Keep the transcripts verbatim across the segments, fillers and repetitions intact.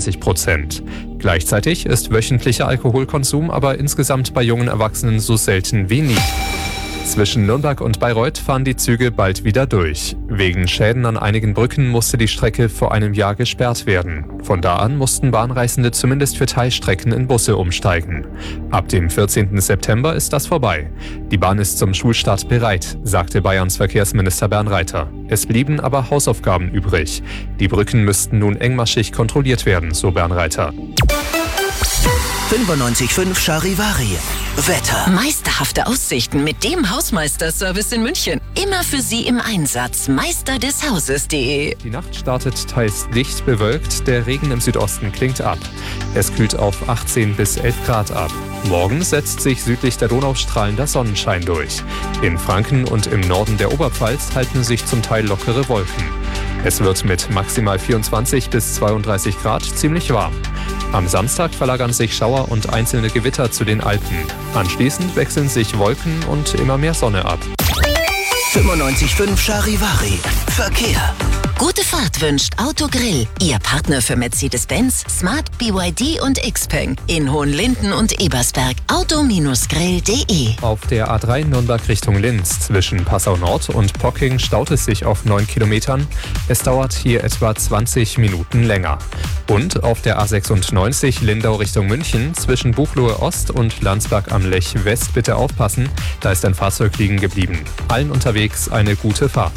zwanzig Prozent. Gleichzeitig ist wöchentlicher Alkoholkonsum aber insgesamt bei jungen Erwachsenen so selten wie nie. Zwischen Nürnberg und Bayreuth fahren die Züge bald wieder durch. Wegen Schäden an einigen Brücken musste die Strecke vor einem Jahr gesperrt werden. Von da an mussten Bahnreisende zumindest für Teilstrecken in Busse umsteigen. Ab dem vierzehnten September ist das vorbei. Die Bahn ist zum Schulstart bereit, sagte Bayerns Verkehrsminister Bernreiter. Es blieben aber Hausaufgaben übrig. Die Brücken müssten nun engmaschig kontrolliert werden, so Bernreiter. fünfundneunzig Komma fünf Charivari. Wetter. Meisterhafte Aussichten mit dem Hausmeister-Service in München. Immer für Sie im Einsatz. Meister des Hauses punkt de. Die Nacht startet teils dicht bewölkt, der Regen im Südosten klingt ab. Es kühlt auf achtzehn bis elf Grad ab. Morgen setzt sich südlich der Donau strahlender Sonnenschein durch. In Franken und im Norden der Oberpfalz halten sich zum Teil lockere Wolken. Es wird mit maximal vierundzwanzig bis zweiunddreißig Grad ziemlich warm. Am Samstag verlagern sich Schauer und einzelne Gewitter zu den Alpen. Anschließend wechseln sich Wolken und immer mehr Sonne ab. fünfundneunzig Komma fünf Charivari. Verkehr. Gute Fahrt wünscht Autogrill, Ihr Partner für Mercedes-Benz, Smart, B Y D und Xpeng in Hohenlinden und Ebersberg. Auto Grill punkt de. Auf der A drei Nürnberg Richtung Linz zwischen Passau Nord und Pocking staut es sich auf neun Kilometern. Es dauert hier etwa zwanzig Minuten länger. Und auf der A sechsundneunzig Lindau Richtung München zwischen Buchloe Ost und Landsberg am Lech West bitte aufpassen, da ist ein Fahrzeug liegen geblieben. Allen unterwegs eine gute Fahrt.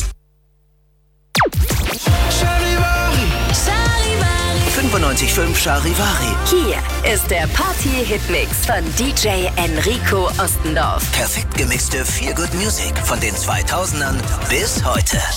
fünfundneunzig Komma fünf Charivari. Hier ist der Party-Hitmix von D J Enrico Ostendorf. Perfekt gemixte Feel-Good Music von den zweitausendern bis heute.